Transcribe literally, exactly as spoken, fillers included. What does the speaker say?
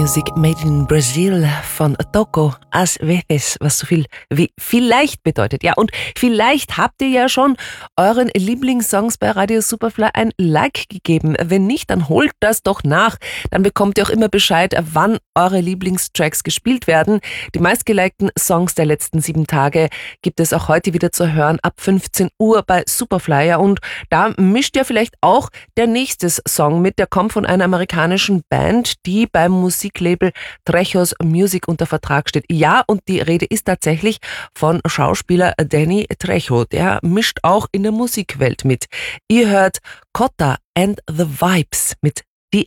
Music Made in Brazil von Toco Às Vezes, was so viel wie vielleicht bedeutet. Ja, und vielleicht habt ihr ja schon euren Lieblingssongs bei Radio Superfly ein Like gegeben. Wenn nicht, dann holt das doch nach. Dann bekommt ihr auch immer Bescheid, wann eure Lieblingstracks gespielt werden. Die meistgelikten Songs der letzten sieben Tage gibt es auch heute wieder zu hören ab fünfzehn Uhr bei Superfly. Ja, und da mischt ja vielleicht auch der nächste Song mit. Der kommt von einer amerikanischen Band, die beim Musiklabel Trejos Music unter Vertrag steht. Ja, und die Rede ist tatsächlich von Schauspieler Danny Trejo. Der mischt auch in der Musikwelt mit. Ihr hört Cotta and the Vibes mit